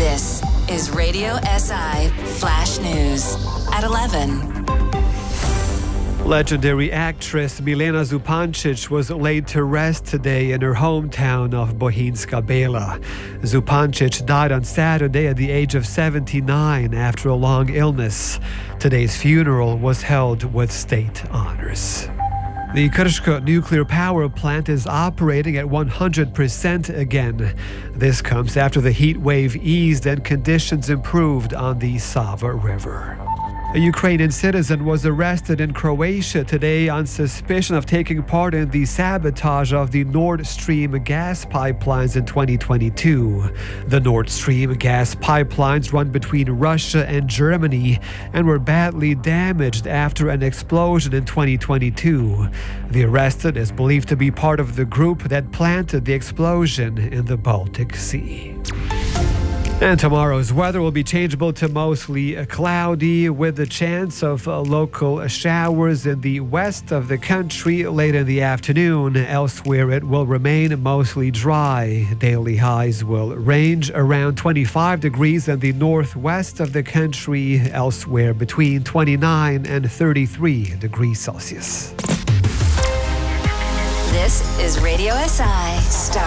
This is Radio SI Flash News at 11. Legendary actress Milena Zupancic was laid to rest today in her hometown of Bohinska Bela. Zupancic died on Saturday at the age of 79 after a long illness. Today's funeral was held with state honors. The Krško nuclear power plant is operating at 100% again. This comes after the heat wave eased and conditions improved on the Sava River. A Ukrainian citizen was arrested in Croatia today on suspicion of taking part in the sabotage of the Nord Stream gas pipelines in 2022. The Nord Stream gas pipelines run between Russia and Germany and were badly damaged after an explosion in 2022. The arrested is believed to be part of the group that planted the explosion in the Baltic Sea. And tomorrow's weather will be changeable to mostly cloudy with the chance of local showers in the west of the country late in the afternoon. Elsewhere, it will remain mostly dry. Daily highs will range around 25 degrees in the northwest of the country, elsewhere between 29 and 33 degrees Celsius. This is Radio SI Star